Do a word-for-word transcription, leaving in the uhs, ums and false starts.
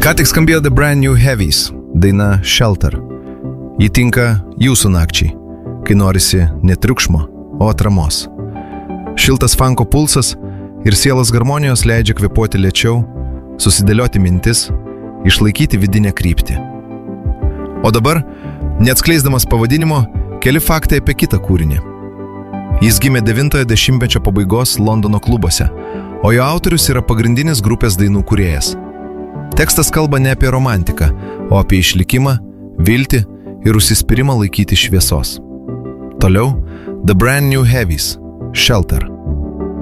Ką tik skambėjo The Brand New Heavies, daina Shelter. Ji tinka jūsų nakčiai, kai norisi ne triukšmo, o atramos. Šiltas funko pulsas ir sielos harmonijos leidžia kvėpuoti lėčiau, susidėlioti mintis, išlaikyti vidinę kryptį. O dabar, neatskleisdamas pavadinimo, keli faktai apie kitą kūrinį. Jis gimė devintojo dešimtmečio pabaigos Londono klubuose, o jo autorius yra pagrindinis grupės dainų kūrėjas. Tekstas kalba ne apie romantiką, o apie išlikimą, viltį ir užsispyrimą laikyti šviesos. Toliau The Brand New Heavies, Shelter.